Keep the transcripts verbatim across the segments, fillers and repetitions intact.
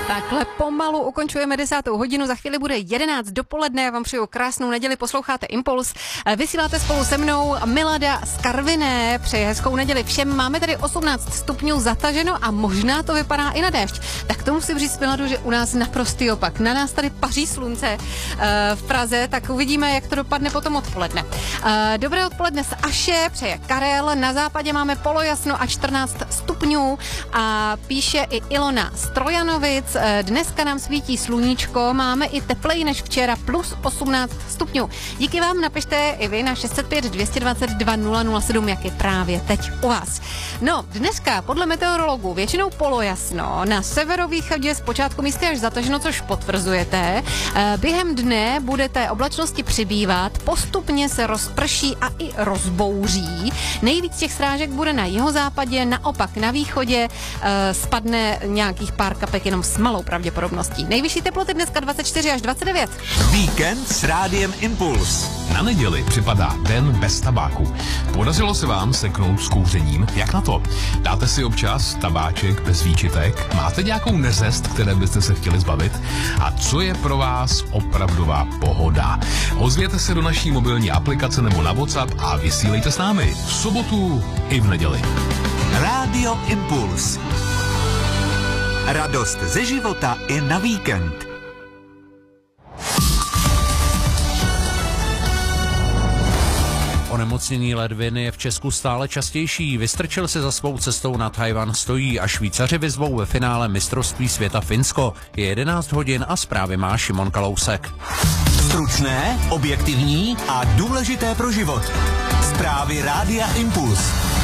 Takhle pomalu ukončujeme desátou hodinu, za chvíli bude jedenáct dopoledne, já vám přeju krásnou neděli, posloucháte Impuls, vysíláte spolu se mnou Milada z Karviné, přeji hezkou neděli všem, máme tady osmnáct stupňů zataženo a možná to vypadá i na déšť, tak to musím říct Miladu, že u nás naprostý opak, na nás tady paří slunce v Praze, tak uvidíme, jak to dopadne potom odpoledne. Dobré odpoledne z Aše, přeje Karel, na západě máme polojasno a čtrnáct stupňů a píše i Ilona z Trojanovic, dneska nám svítí sluníčko, máme i tepleji než včera, plus osmnáct stupňů. Díky vám, napište i vy na šest set pět dvě stě dvacet dva nula nula sedm, jak je právě teď u vás. No, dneska podle meteorologů většinou polojasno, na severovýchodě zpočátku místy až zataženo, což potvrzujete. Během dne bude té oblačnosti přibývat, postupně se rozprší a i rozbouří. Nejvíc těch srážek bude na jihozápadě, naopak na východě spadne nějakých pár kapek jenom s malou pravděpodobností. Nejvyšší teploty dneska dvacet čtyři až dvacet devět. Víkend s Rádiem Impuls. Na neděli připadá den bez tabáku. Podařilo se vám seknout s kouřením? Jak na to? Dáte si občas tabáček bez výčitek? Máte nějakou neřest, které byste se chtěli zbavit? A co je pro vás opravdová pohoda? Ozvěte se do naší mobilní aplikace nebo na WhatsApp a vysílejte s námi v sobotu i v neděli. Rádio Impuls. Radost ze života i na víkend. Onemocnění ledviny je v Česku stále častější. Vystrčil se za svou cestou na Tchaj-wan stojí a Švýcaři vyzvou ve finále mistrovství světa Finsko. Je jedenáct hodin a zprávy má Šimon Kalousek. Stručné, objektivní a důležité pro život. Zprávy Rádia Impuls.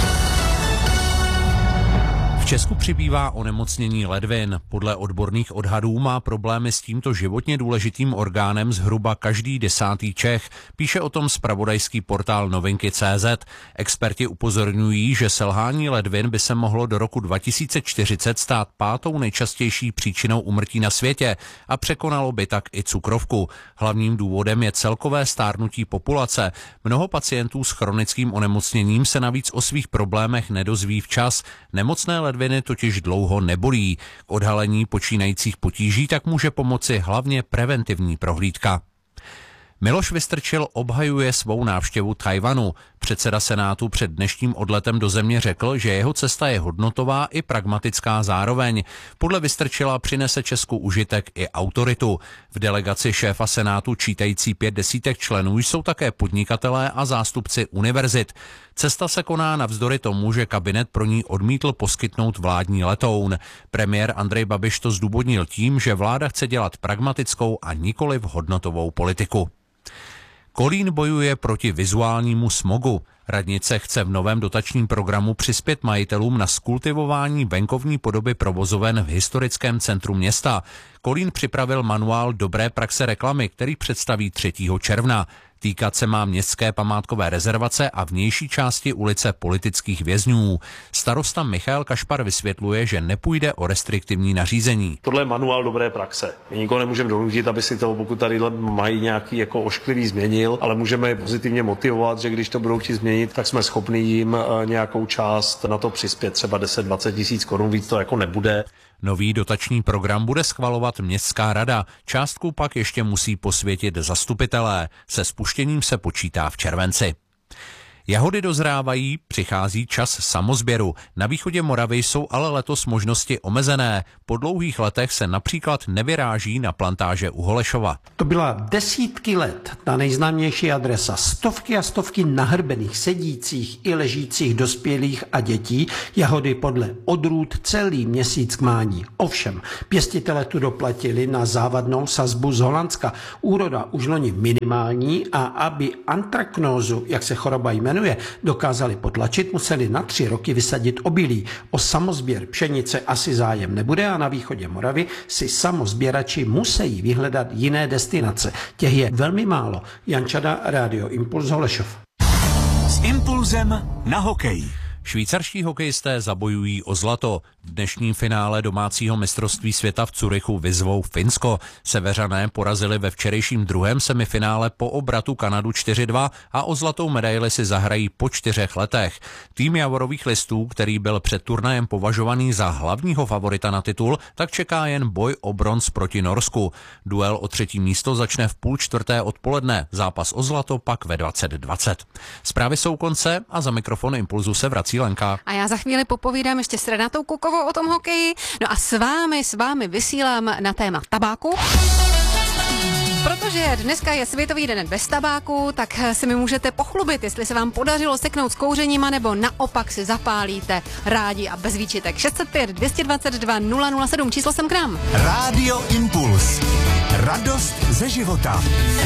V Česku přibývá onemocnění ledvin. Podle odborných odhadů má problémy s tímto životně důležitým orgánem zhruba každý desátý Čech. Píše o tom zpravodajský portál Novinky tečka cé zet. Experti upozorňují, že selhání ledvin by se mohlo do roku dva tisíce čtyřicet stát pátou nejčastější příčinou úmrtí na světě a překonalo by tak i cukrovku. Hlavním důvodem je celkové stárnutí populace. Mnoho pacientů s chronickým onemocněním se navíc o svých problémech nedozví včas. Nemocné ledviny totiž dlouho nebolí. K odhalení počínajících potíží tak může pomoci hlavně preventivní prohlídka. Miloš Vystrčil obhajuje svou návštěvu Tchaj-wanu. Předseda Senátu před dnešním odletem do země řekl, že jeho cesta je hodnotová i pragmatická zároveň. Podle Vystrčila přinese Česku užitek i autoritu. V delegaci šéfa Senátu čítající pět desítek členů jsou také podnikatelé a zástupci univerzit. Cesta se koná navzdory tomu, že kabinet pro ní odmítl poskytnout vládní letoun. Premiér Andrej Babiš to zdůvodnil tím, že vláda chce dělat pragmatickou a nikoliv hodnotovou politiku. Kolín bojuje proti vizuálnímu smogu. Radnice chce v novém dotačním programu přispět majitelům na zkultivování venkovní podoby provozoven v historickém centru města. Kolín připravil manuál dobré praxe reklamy, který představí třetího června. Týkat se má městské památkové rezervace a vnější části ulice Politických vězňů. Starosta Michal Kašpar vysvětluje, že nepůjde o restriktivní nařízení. Tohle je manuál dobré praxe. My nikoho nemůžeme donutit, aby si to, pokud tady mají nějaký jako ošklivý, změnil, ale můžeme je pozitivně motivovat, že když to budou chtít změnit, tak jsme schopni jim nějakou část na to přispět, třeba deset dvacet tisíc korun, víc to jako nebude. Nový dotační program bude schvalovat městská rada, částku pak ještě musí posvětit zastupitelé. Se spuštěním se počítá v červenci. Jahody dozrávají, přichází čas samozběru. Na východě Moravy jsou ale letos možnosti omezené. Po dlouhých letech se například nevyráží na plantáže u Holešova. To byla desítky let ta nejznámější adresa. Stovky a stovky nahrbených sedících i ležících dospělých a dětí. Jahody podle odrůd celý měsíc k mání. Ovšem, pěstitele tu doplatili na závadnou sazbu z Holandska. Úroda už loni minimální a aby antraknózu, jak se choroba jmenuje, dokázali potlačit, museli na tři roky vysadit obilí. O samozběr pšenice asi zájem nebude a na východě Moravy si samozběrači musí vyhledat jiné destinace. Těch je velmi málo. Jan Čada, Rádio Impuls, Holešov. S Impulzem na hokej. Švýcarští hokejisté zabojují o zlato. V dnešním finále domácího mistrovství světa v Curychu vyzvou Finsko. Seveřané porazili ve včerejším druhém semifinále po obratu Kanadu čtyři dva a o zlatou medaili si zahrají po čtyřech letech. Tým Javorových listů, který byl před turnajem považovaný za hlavního favorita na titul, tak čeká jen boj o bronz proti Norsku. Duel o třetí místo začne v půl čtvrté odpoledne, zápas o zlato pak ve dvacet dvacet. Zprávy jsou konce a za mikrofon Impulzu se vrací Lenka. A já za chvíli popovídám ještě s Renatou Kukovou o tom hokeji. No a s vámi, s vámi vysílám na téma tabáku. Protože dneska je Světový den bez tabáku, tak si mi můžete pochlubit, jestli se vám podařilo seknout s kouřením, nebo naopak si zapálíte rádi a bez výčitek. šest set pět, dvě stě dvacet dva, nula nula sedm, číslo sem k nám. Rádio Impuls. Radost ze života.